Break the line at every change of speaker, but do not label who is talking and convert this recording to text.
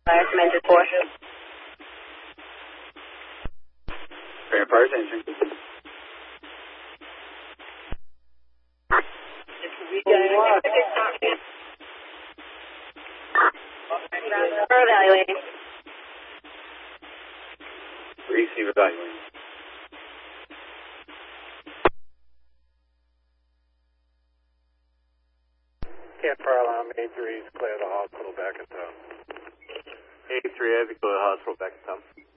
Command 4.
Fair fire attention.
We're evaluating.
Receive evaluating.
Camp Fire Alarm A3 is clear the hospital back in town.
A3 Heavy, clear the hospital back in town.